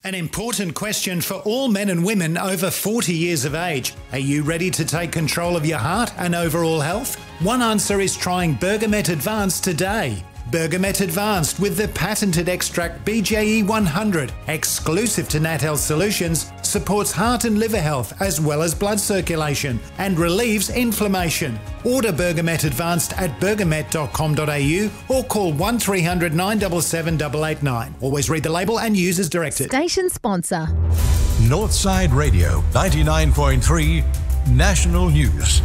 An important question for all men and women over 40 years of age. Are you ready to take control of your heart and overall health? One answer is trying Bergamet Advanced today. Bergamet Advanced with the patented extract BJE 100, exclusive to Nat Health Solutions, supports heart and liver health as well as blood circulation and relieves inflammation. Order Bergamet Advanced at bergamet.com.au or call 1300 977 889. Always read the label and use as directed. Station sponsor. Northside Radio 99.3 National News.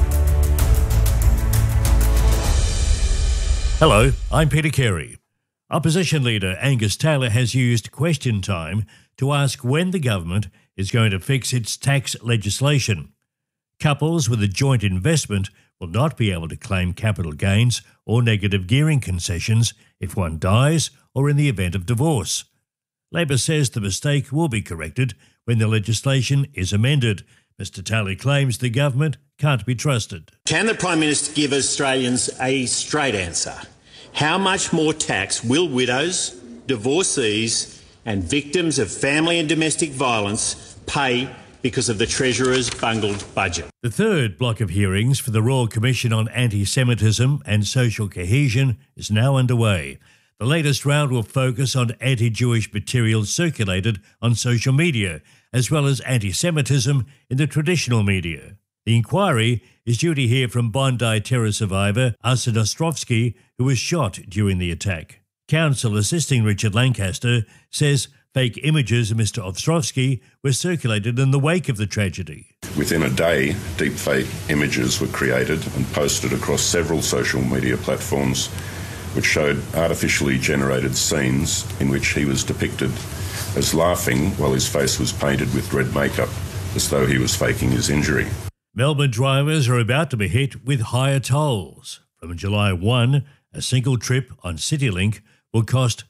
Hello, I'm Peter Carey. Opposition leader Angus Taylor has used question time to ask when the government is going to fix its tax legislation. Couples with a joint investment will not be able to claim capital gains or negative gearing concessions if one dies or in the event of divorce. Labor says the mistake will be corrected when the legislation is amended. Mr Taylor claims the government can't be trusted. Can the Prime Minister give Australians a straight answer? How much more tax will widows, divorcees and victims of family and domestic violence pay because of the Treasurer's bungled budget? The third block of hearings for the Royal Commission on Anti-Semitism and Social Cohesion is now underway. The latest round will focus on anti-Jewish material circulated on social media, as well as anti-Semitism in the traditional media. The inquiry is due to hear from Bondi terror survivor Arsen Ostrovsky, who was shot during the attack. Counsel assisting Richard Lancaster says fake images of Mr Ostrovsky were circulated in the wake of the tragedy. Within a day, deepfake images were created and posted across several social media platforms, which showed artificially generated scenes in which he was depicted as laughing while his face was painted with red makeup, as though he was faking his injury. Melbourne drivers are about to be hit with higher tolls. From July 1, a single trip on CityLink will cost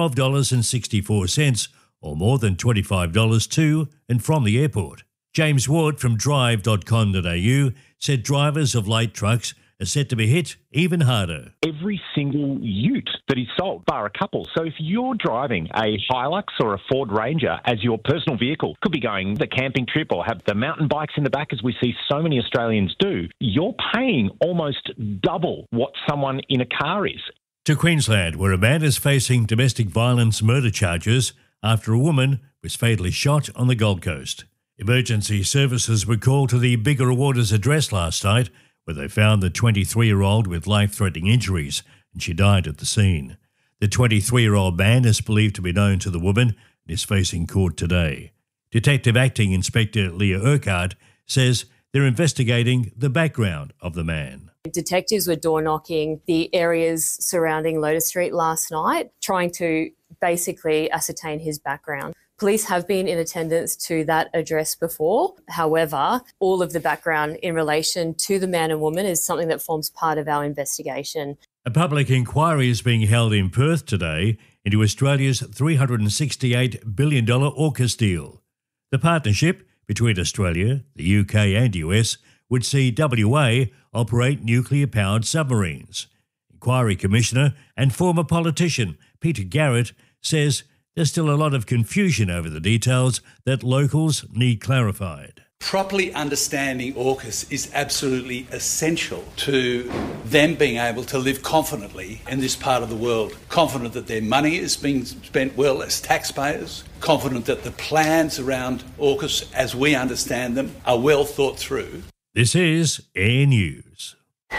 $12.64, or more than $25 to and from the airport. James Ward from drive.com.au said drivers of light trucks are set to be hit even harder. Every single ute that is sold, bar a couple. So if you're driving a Hilux or a Ford Ranger as your personal vehicle, could be going the camping trip or have the mountain bikes in the back as we see so many Australians do, you're paying almost double what someone in a car is. To Queensland, where a man is facing domestic violence murder charges after a woman was fatally shot on the Gold Coast. Emergency services were called to the Bigger Waters address last night, where they found the 23-year-old with life-threatening injuries, and she died at the scene. The 23-year-old man is believed to be known to the woman and is facing court today. Detective Acting Inspector Leah Urquhart says they're investigating the background of the man. Detectives were door-knocking the areas surrounding Lotus Street last night, trying to basically ascertain his background. Police have been in attendance to that address before. However, all of the background in relation to the man and woman is something that forms part of our investigation. A public inquiry is being held in Perth today into Australia's $368 billion AUKUS deal. The partnership between Australia, the UK and US would see WA operate nuclear-powered submarines. Inquiry Commissioner and former politician Peter Garrett says there's still a lot of confusion over the details that locals need clarified. Properly understanding AUKUS is absolutely essential to them being able to live confidently in this part of the world, confident that their money is being spent well as taxpayers, confident that the plans around AUKUS, as we understand them, are well thought through. This is Air News.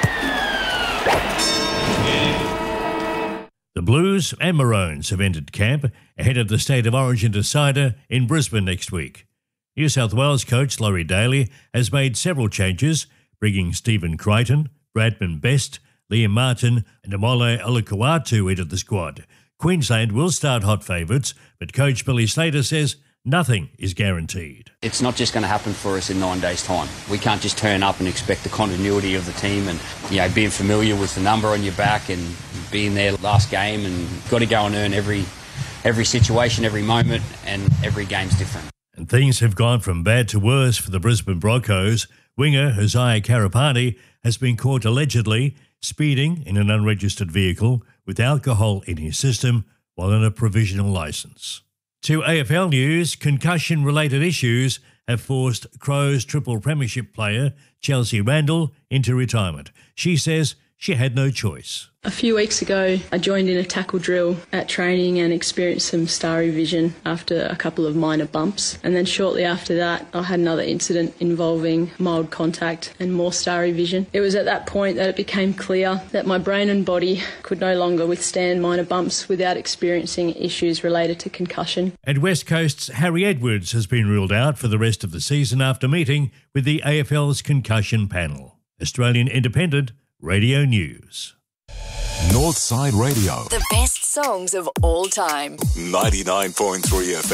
The Blues and Maroons have entered camp ahead of the State of Origin decider in Brisbane next week. New South Wales coach Laurie Daly has made several changes, bringing Stephen Crichton, Bradman Best, Liam Martin and Amole Olukwatu into the squad. Queensland will start hot favourites, but coach Billy Slater says nothing is guaranteed. It's not just going to happen for us in 9 days' time. We can't just turn up and expect the continuity of the team and, being familiar with the number on your back and being there last game, and got to go and earn every situation, every moment, and every game's different. And things have gone from bad to worse for the Brisbane Broncos. Winger Josiah Karapani has been caught allegedly speeding in an unregistered vehicle with alcohol in his system while on a provisional licence. To AFL news, concussion-related issues have forced Crows triple premiership player Chelsea Randall into retirement. She says she had no choice. A few weeks ago, I joined in a tackle drill at training and experienced some starry vision after a couple of minor bumps. And then shortly after that, I had another incident involving mild contact and more starry vision. It was at that point that it became clear that my brain and body could no longer withstand minor bumps without experiencing issues related to concussion. And West Coast's Harry Edwards has been ruled out for the rest of the season after meeting with the AFL's concussion panel. Australian Independent Radio News. Northside Radio. The best songs of all time. 99.3 FM.